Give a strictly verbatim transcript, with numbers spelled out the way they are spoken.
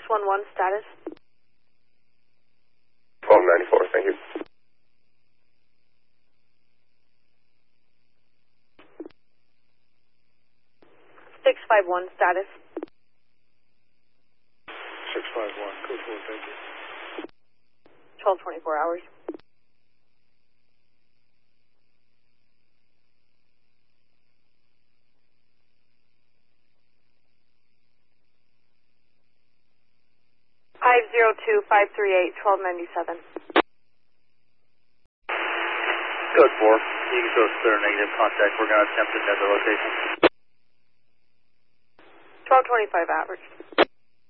one one, status. twelve ninety-four, thank you. six five one, status. six five one, code four, thank you. twelve twenty-four hours. five zero two, five three eight, twelve ninety-seven. Code four, you can show us clear negative contact. We're going to attempt another location. twelve twenty-five hours.